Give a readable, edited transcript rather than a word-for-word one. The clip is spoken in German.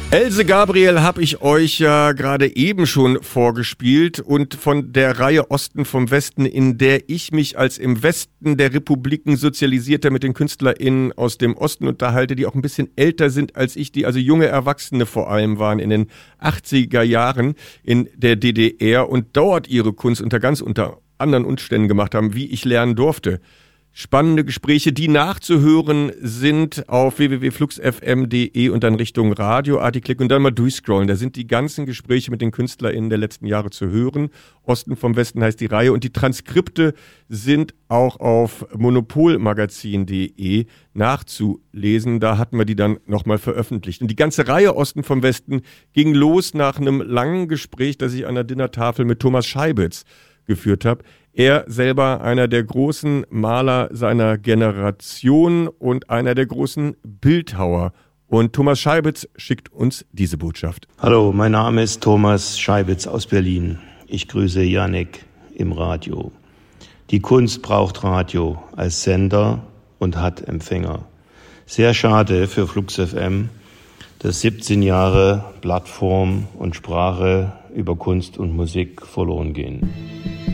Else Gabriel habe ich euch ja gerade eben schon vorgespielt und von der Reihe Osten vom Westen, in der ich mich als im Westen der Republiken sozialisierter mit den KünstlerInnen aus dem Osten unterhalte, die auch ein bisschen älter sind als ich, die also junge Erwachsene vor allem waren in den 80er Jahren in der DDR und dort ihre Kunst unter anderen Umständen gemacht haben, wie ich lernen durfte. Spannende Gespräche, die nachzuhören sind auf www.fluxfm.de und dann Richtung Radio klicken und dann mal durchscrollen. Da sind die ganzen Gespräche mit den KünstlerInnen der letzten Jahre zu hören. Osten vom Westen heißt die Reihe und die Transkripte sind auch auf monopolmagazin.de nachzulesen. Da hatten wir die dann nochmal veröffentlicht. Und die ganze Reihe Osten vom Westen ging los nach einem langen Gespräch, das ich an der Dinnertafel mit Thomas Scheibitz geführt habe. Er selber einer der großen Maler seiner Generation und einer der großen Bildhauer. Und Thomas Scheibitz schickt uns diese Botschaft. Hallo, mein Name ist Thomas Scheibitz aus Berlin. Ich grüße Jannik im Radio. Die Kunst braucht Radio als Sender und hat Empfänger. Sehr schade für Flux FM, dass 17 Jahre Plattform und Sprache über Kunst und Musik verloren gehen.